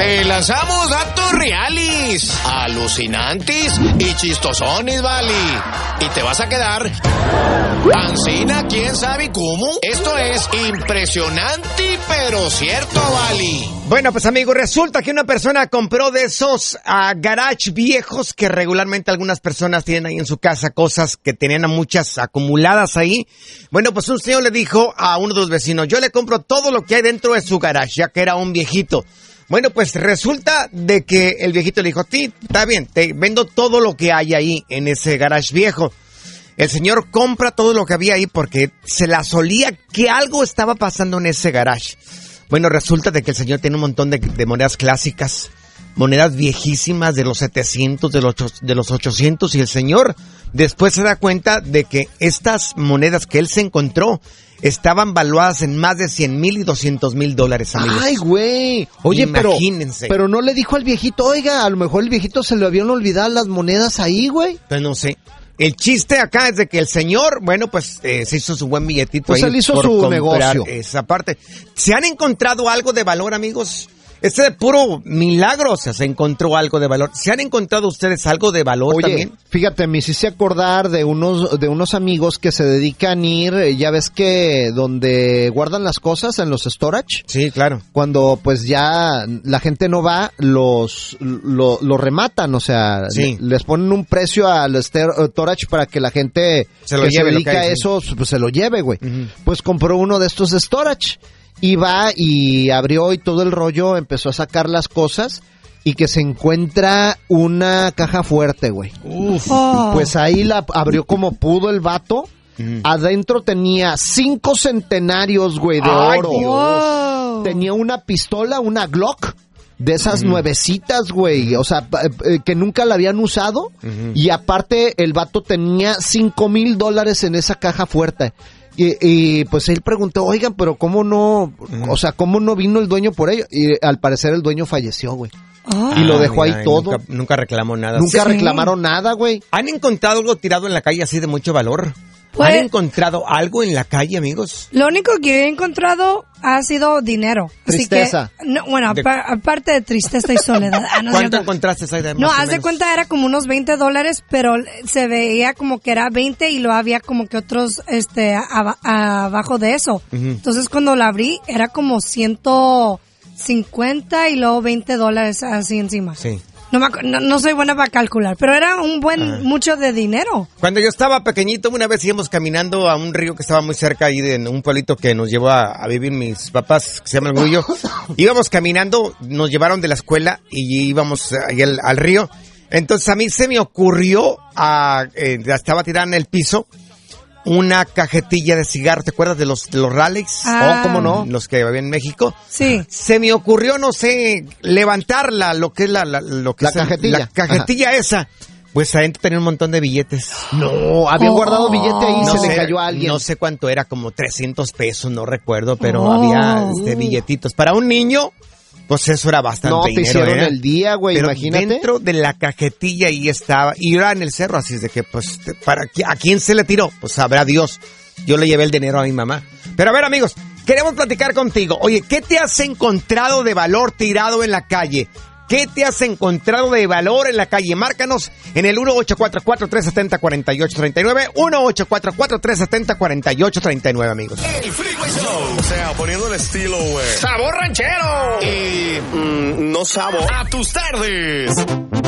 Te lanzamos datos reales, alucinantes y chistosones, vale. Y te vas a quedar ancina, quién sabe cómo. Esto es impresionante, pero cierto, vale. Bueno, pues amigos, resulta que una persona compró de esos garage viejos que regularmente algunas personas tienen ahí en su casa, cosas que tenían muchas acumuladas ahí. Bueno, pues un señor le dijo a uno de los vecinos, yo le compro todo lo que hay dentro de su garage, ya que era un viejito. Bueno, pues resulta de que el viejito le dijo, sí, está bien, te vendo todo lo que hay ahí en ese garage viejo. El señor compra todo lo que había ahí porque se la solía que algo estaba pasando en ese garage. Bueno, resulta de que el señor tiene un montón de monedas clásicas, monedas viejísimas de los 700, de los 800, y el señor después se da cuenta de que estas monedas que él se encontró estaban valuadas en más de $100,000 y $200,000, amigos. Ay, güey. Oye, imagínense. Pero no le dijo al viejito, oiga, a lo mejor el viejito se le habían olvidado las monedas ahí, güey. Pues no sé. El chiste acá es de que el señor, bueno, pues se hizo su buen billetito pues ahí. Él hizo su negocio. Esa parte. ¿Se han encontrado algo de valor, amigos? De puro milagro, o sea, se encontró algo de valor. ¿Se han encontrado ustedes algo de valor también? Fíjate, me hiciste acordar de unos amigos que se dedican a ir, ya ves que donde guardan las cosas en los storage. Sí, claro. Cuando pues ya la gente no va, los rematan, o sea, sí. Les ponen un precio al storage para que la gente se dedica a eso, pues se lo lleve, güey. Uh-huh. Pues compró uno de estos storage. Y va y abrió y todo el rollo, empezó a sacar las cosas y que se encuentra una caja fuerte, güey. Pues ahí la abrió como pudo el vato. Adentro tenía 5 centenarios, güey, de oro. Wow. Tenía una pistola, una Glock, de esas nuevecitas, güey. O sea, que nunca la habían usado. Y aparte, el vato tenía $5,000 en esa caja fuerte. Y pues él preguntó, oigan, pero ¿cómo no? O sea, ¿cómo no vino el dueño por ello? Y al parecer el dueño falleció, güey. Y lo dejó ahí todo. Nunca reclamó nada. Nunca reclamaron nada, güey. ¿Han encontrado algo tirado en la calle así de mucho valor? Pues, ¿han encontrado algo en la calle, amigos? Lo único que he encontrado ha sido dinero. Tristeza. Así que, no, bueno, aparte de tristeza y soledad. ¿Cuánto encontraste, Saida? No, haz de cuenta era como unos $20, pero se veía como que era 20 y luego había como que otros abajo de eso. Entonces cuando la abrí era como 150 y luego $20 así encima. Sí. No soy buena para calcular, pero era un mucho de dinero. Cuando yo estaba pequeñito, una vez íbamos caminando a un río que estaba muy cerca ahí de un pueblito que nos llevó a vivir mis papás, que se llama El Grullo. Íbamos caminando, nos llevaron de la escuela y íbamos ahí al río. Entonces a mí se me ocurrió, estaba tirada en el piso, una cajetilla de cigarros, ¿te acuerdas de los Raleigh? ¿Cómo no? Los que había en México. Sí. Se me ocurrió, no sé, levantarla, lo que es la cajetilla. La cajetilla esa. Pues adentro tenía un montón de billetes. No, habían guardado billete ahí y se le cayó a alguien. No sé cuánto era, como $300, no recuerdo, pero había billetitos. Para un niño, pues eso era bastante dinero. No, te hicieron el día, güey, pero imagínate. Dentro de la cajetilla ahí estaba, y era en el cerro, así es de que, pues, ¿a quién se le tiró? Pues sabrá Dios. Yo le llevé el dinero a mi mamá. Pero a ver, amigos, queremos platicar contigo. Oye, ¿qué te has encontrado de valor tirado en la calle? ¿Qué te has encontrado de valor en la calle? Márcanos en el 1-844-370-4839, 1-844-370-4839, amigos. El Freeway Show. O sea, poniendo el estilo, güey. ¡Sabor ranchero! Y no sabor. A tus tardes.